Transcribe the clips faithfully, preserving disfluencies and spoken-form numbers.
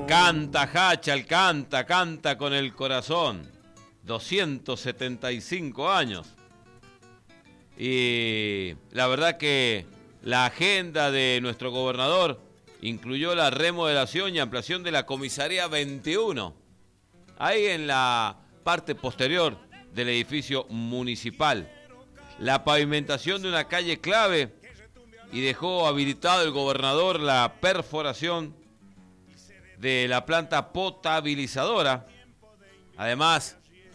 Canta Hachal, canta, canta con el corazón. doscientos setenta y cinco años. Y la verdad que la agenda de nuestro gobernador incluyó la remodelación y ampliación de la comisaría veintiuno. Ahí en la parte posterior del edificio municipal. La pavimentación de una calle clave y dejó habilitado el gobernador la perforación de la planta potabilizadora. Además,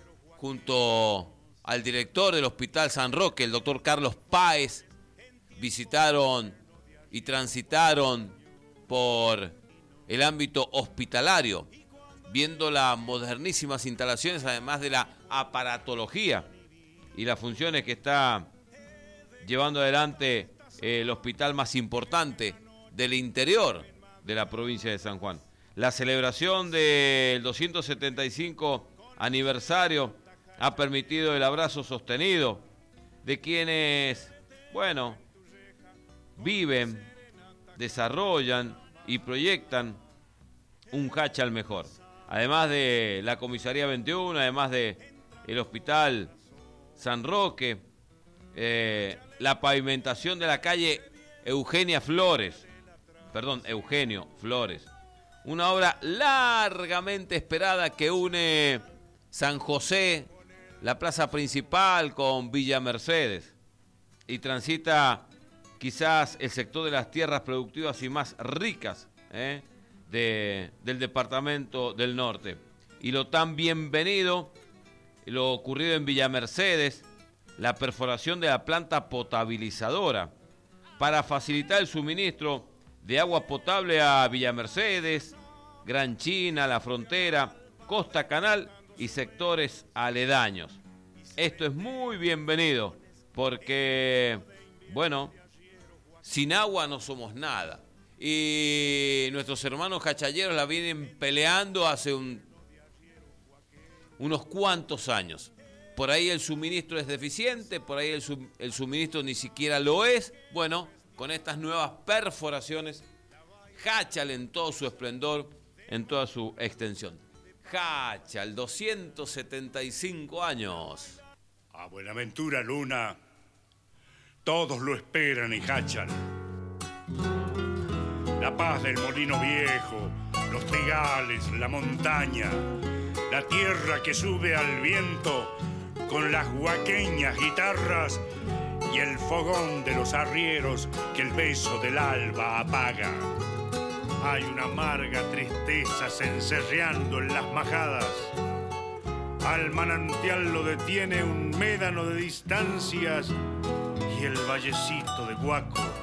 junto al director del Hospital San Roque, el doctor Carlos Páez, visitaron y transitaron por el ámbito hospitalario, viendo las modernísimas instalaciones, además de la aparatología y las funciones que está llevando adelante el hospital más importante del interior de la provincia de San Juan. La celebración del doscientos setenta y cinco aniversario ha permitido el abrazo sostenido de quienes, bueno, viven, desarrollan y proyectan un Hachal mejor. Además de la comisaría veintiuno, además de el hospital San Roque, eh, la pavimentación de la calle Eugenia Flores, perdón, Eugenio Flores, una obra largamente esperada que une San José, la plaza principal, con Villa Mercedes, y transita quizás el sector de las tierras productivas y más ricas eh, de, del departamento del norte. Y lo tan bienvenido, lo ocurrido en Villa Mercedes, la perforación de la planta potabilizadora para facilitar el suministro de agua potable a Villa Mercedes, Gran China, La Frontera, Costa Canal y sectores aledaños. Esto es muy bienvenido porque, bueno, sin agua no somos nada. Y nuestros hermanos hachalleros la vienen peleando hace un, unos cuantos años. Por ahí el suministro es deficiente, por ahí el, su, el suministro ni siquiera lo es. Bueno, con estas nuevas perforaciones, Hachal en todo su esplendor, en toda su extensión. Hachal, doscientos setenta y cinco años. A Buenaventura Luna, todos lo esperan en Hachal. La paz del molino viejo, los trigales, la montaña, la tierra que sube al viento con las huaqueñas guitarras y el fogón de los arrieros que el beso del alba apaga. Hay una amarga tristeza cencerreando en las majadas. Al manantial lo detiene un médano de distancias y el vallecito de Guaco